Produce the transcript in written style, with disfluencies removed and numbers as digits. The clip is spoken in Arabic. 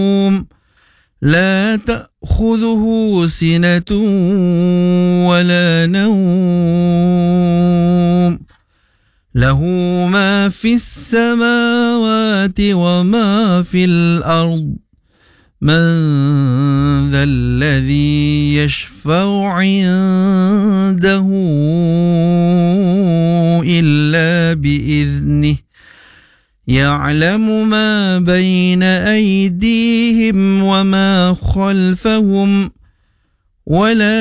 لا تأخذه سنة ولا نوم له ما في السماوات وما في الأرض من ذا الذي يشفع عنده إلا بإذنه يعلم ما بين أيديهم وما خلفهم ولا